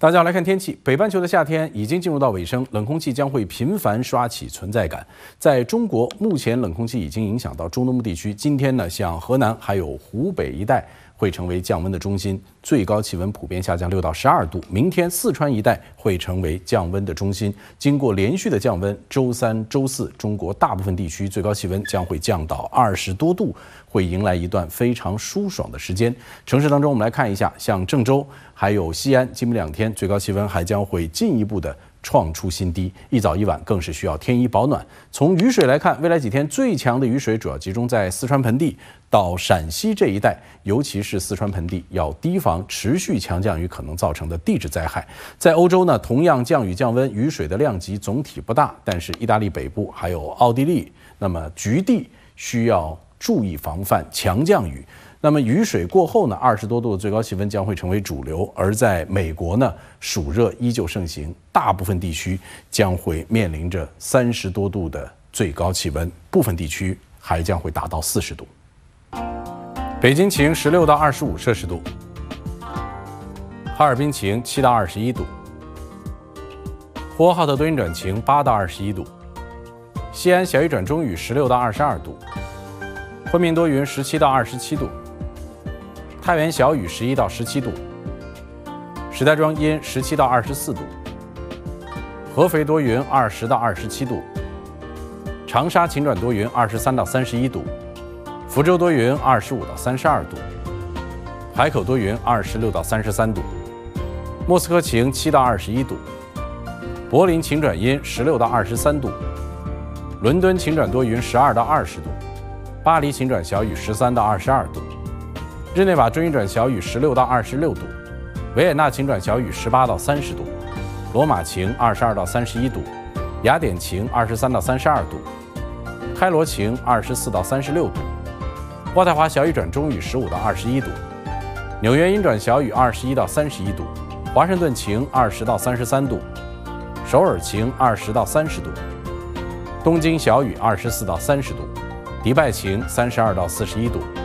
大家来看天气，北半球的夏天已经进入到尾声，冷空气将会频繁刷起存在感。在中国，目前冷空气已经影响到中东部地区。今天呢，像河南还有湖北一带会成为降温的中心，最高气温普遍下降6到12度。明天四川一带会成为降温的中心。经过连续的降温，周三、周四，中国大部分地区最高气温将会降到20多度，会迎来一段非常舒爽的时间。城市当中，我们来看一下，像郑州还有西安，今明2天最高气温还将会进一步的创出新低，一早一晚更是需要添衣保暖。从雨水来看，未来几天最强的雨水主要集中在四川盆地到陕西这一带，尤其是四川盆地要提防持续强降雨可能造成的地质灾害。在欧洲呢，同样降雨降温，雨水的量级总体不大，但是意大利北部还有奥地利，那么局地需要注意防范强降雨。那么雨水过后呢，20多度的最高气温将会成为主流。而在美国呢，暑热依旧盛行，大部分地区将会面临着30多度的最高气温，部分地区还将会达到40度。北京晴16到25摄氏度，哈尔滨晴7到21度，呼和浩特多云转晴8到21度，西安小雨转中雨16到22度，昆明多云17到27度，太原小雨11到17度，石家庄阴17到24度，合肥多云20到27度，长沙晴转多云23到31度，福州多云25到32度，海口多云26到33度，莫斯科晴7到21度，柏林晴转阴16到23度，伦敦晴转多云12到20度，巴黎晴转小雨13到22度，日内瓦阵雨转小雨16到26度，维也纳晴转小雨18到30度，罗马晴22到31度，雅典晴23到32度，开罗晴24到36度，渥太华小雨转中雨15到21度，纽约阴转小雨21到31度，华盛顿晴20到33度，首尔晴20到30度，东京小雨24到30度，迪拜晴32到41度。